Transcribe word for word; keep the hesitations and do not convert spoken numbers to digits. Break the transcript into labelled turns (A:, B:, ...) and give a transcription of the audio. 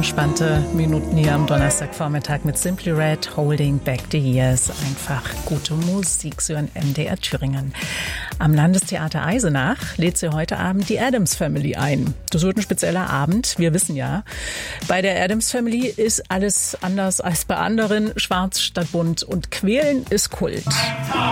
A: entspannte Minuten hier am Donnerstagvormittag mit Simply Red, Holding Back the Years. Einfach gute Musik, so in M D R Thüringen. Am Landestheater Eisenach lädt sie heute Abend die Addams Family ein. Das wird ein spezieller Abend, wir wissen ja. Bei der Addams Family ist alles anders als bei anderen. Schwarz statt bunt und quälen ist Kult.